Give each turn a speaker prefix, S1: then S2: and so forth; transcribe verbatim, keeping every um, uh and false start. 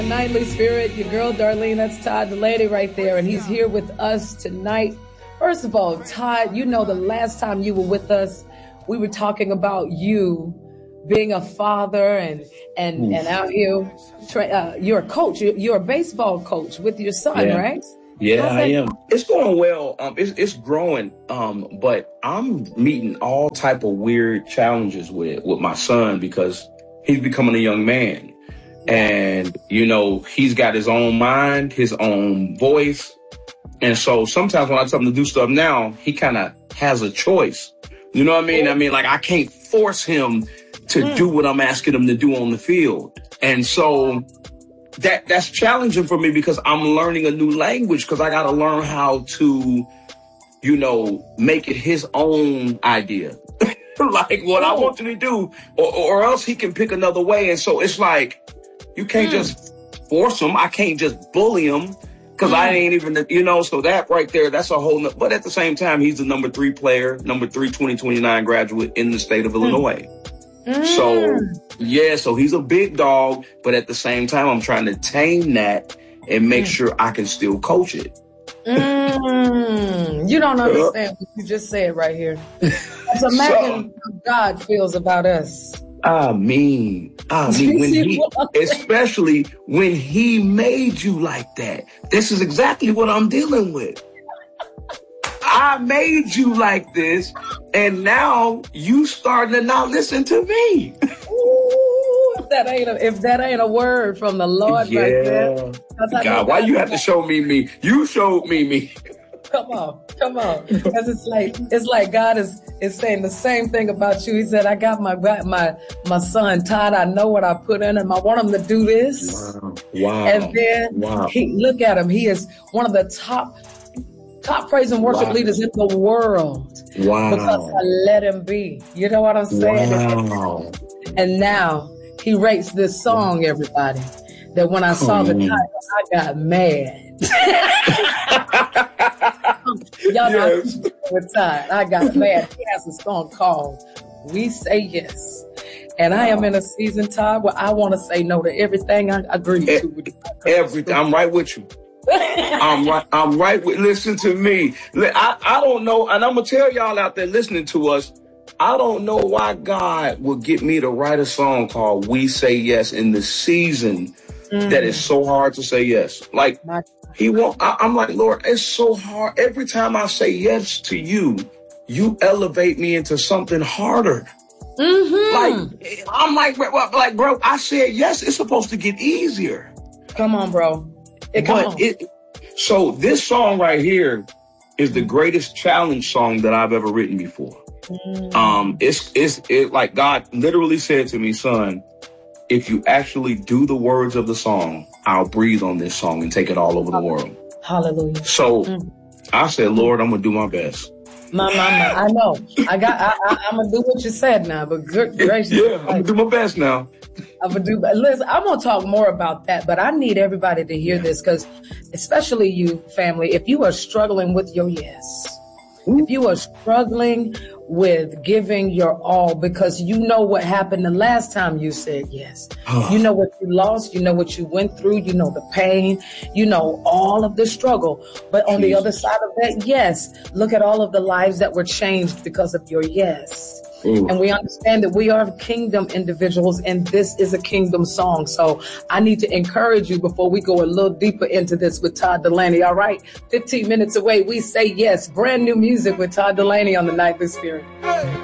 S1: Nightly Spirit, your girl Darlene, that's Todd Delaney right there, and he's here with us tonight. First of all, Todd, you know the last time you were with us, we were talking about you being a father and and, and out here, tra- uh, you're a coach, you're, you're a baseball coach with your son,
S2: yeah.
S1: right?
S2: Yeah, I am. It's going well. Um, it's it's growing. Um, but I'm meeting all type of weird challenges with with my son because he's becoming a young man. And, you know, he's got his own mind, his own voice. And so sometimes when I tell him to do stuff now, he kind of has a choice. You know what I mean? I mean, like, I can't force him to mm. do what I'm asking him to do on the field. And so that that's challenging for me because I'm learning a new language because I got to learn how to, you know, make it his own idea. Like what I want him to do, or, or else he can pick another way. And so it's like, you can't mm. just force him. I can't just bully him because mm. I ain't even, you know, so that right there, that's a whole nother. But at the same time, he's the number three player, number three twenty twenty-nine graduate in the state of mm. Illinois. Mm. So, yeah, so he's a big dog. But at the same time, I'm trying to tame that and make mm. sure I can still coach it.
S1: Mm. You don't understand what you just said right here. That's imagine so, how God feels about us.
S2: I mean, I mean, when he, especially when he made you like that. This is exactly what I'm dealing with. I made you like this, and now you starting to not listen to me.
S1: Ooh, if that ain't a, if that ain't a word from the Lord
S2: yeah.
S1: right there.
S2: God, why you have to show me me? You showed me me.
S1: Come on, come on, because it's like it's like God is is saying the same thing about you. He said, "I got my my my son Todd. I know what I put in him. I want him to do this."
S2: Wow, wow.
S1: And then
S2: wow.
S1: he look at him. He is one of the top top praise and worship wow. leaders in the world.
S2: Wow!
S1: Because I let him be. You know what I'm saying?
S2: Wow!
S1: And now he rates this song, everybody. That when I saw oh, the title, I got mad. Y'all yes. know with Todd. I got mad. He has a song called "We Say Yes," and wow. I am in a season, Todd, where I want to say no to everything I agreed
S2: e-
S1: to.
S2: Everything. I'm right with you. I'm right. I'm right with. Listen to me. I I don't know, and I'm gonna tell y'all out there listening to us. I don't know why God would get me to write a song called "We Say Yes" in the season mm. that is so hard to say yes. Like. He won't. I, I'm like, Lord, it's so hard. Every time I say yes to you, you elevate me into something harder.
S1: Mm-hmm.
S2: Like, I'm like, like, bro, I said yes. It's supposed to get easier.
S1: Come on, bro. It, come
S2: but
S1: on.
S2: it. So this song right here is the greatest challenge song that I've ever written before. Mm. Um, it's it's it like God literally said to me, son, if you actually do the words of the song, I'll breathe on this song and take it all over the world.
S1: Hallelujah.
S2: So mm. I said, Lord, I'm going to do my best.
S1: My, my, my. I know. I got, I, I, I'm going to do what you said now, but good gracious.
S2: Yeah, I'm going to do my best now.
S1: I'm going to do, listen, I'm going to talk more about that, but I need everybody to hear this because especially you, family, if you are struggling with your yes, if you are struggling with giving your all because you know what happened the last time you said yes. You know what you lost. You know what you went through. You know the pain. You know all of the struggle. But on Jesus. The other side of that, yes, look at all of the lives that were changed because of your yes. Ooh. And we understand that we are kingdom individuals and this is a kingdom song. So I need to encourage you before we go a little deeper into this with Todd Delaney. All right. fifteen minutes away. We say yes. Brand new music with Todd Delaney on the Nightly Spirit. Hey.